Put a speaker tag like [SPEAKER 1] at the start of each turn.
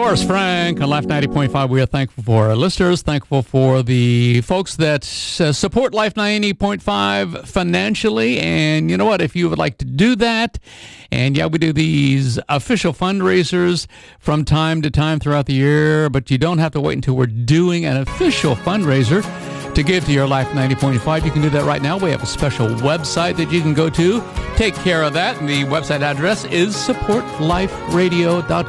[SPEAKER 1] Forrest Frank on Life 90.5. We are thankful for our listeners, thankful for the folks that support Life 90.5 financially. And you know what? If you would like to do that, and yeah, we do these official fundraisers from time to time throughout the year, but you don't have to wait until we're doing an official fundraiser to give to your Life 90.5. You can do that right now. We have a special website that you can go to. Take care of that. And the website address is supportliferadio.com.